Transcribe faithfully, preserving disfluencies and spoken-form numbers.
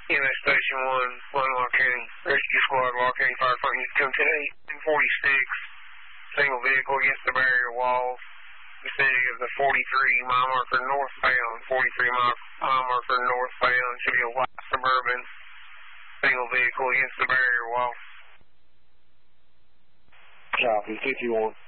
E M S Station one, one Lock County, Rescue Squad, Lock County Fire Department, you come to eight forty-six, single vehicle against the barrier wall, vicinity of the forty-three mile marker northbound, forty-three mile, mile marker northbound, should be a white Suburban, single vehicle against the barrier wall. Copy, fifty-one.